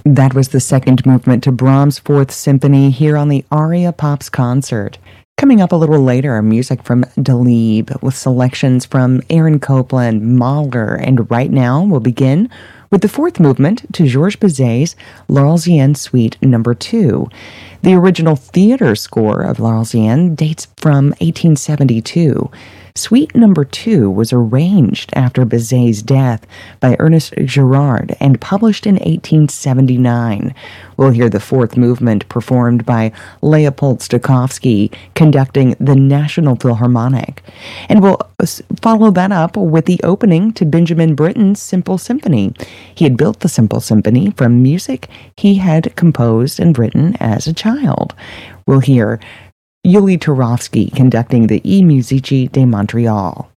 That was the second movement to Brahms' Fourth Symphony here on the Aria Pops concert. Coming up a little later, music from Dalib with selections from Aaron Copland, Mahler, and right now we'll begin with the fourth movement to Georges Bizet's L'Arlésienne Suite No. 2. The original theater score of L'Arlésienne dates from 1872. Suite No. 2 was arranged after Bizet's death by Ernest Girard and published in 1879. We'll hear the fourth movement performed by Leopold Stokowski conducting the National Philharmonic. And we'll follow that up with the opening to Benjamin Britten's Simple Symphony. He had built the Simple Symphony from music he had composed and written as a child. We'll hear Yuli Turovsky conducting the I Musici de Montreal.